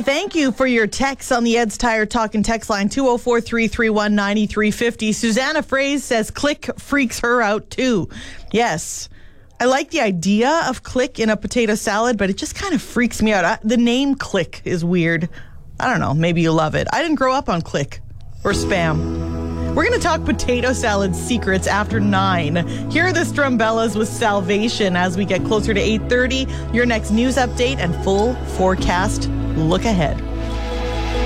thank you for your texts on the Ed's Tire Talk and text line 204-331-9350. Susanna Phrase says Click freaks her out too. Yes. I like the idea of Click in a potato salad, but it just kind of freaks me out. The name Click is weird. I don't know. Maybe you love it. I didn't grow up on Click or Spam. We're going to talk potato salad secrets after 9. Here are the Strumbellas with Salvation as we get closer to 8:30. Your next news update and full forecast look ahead.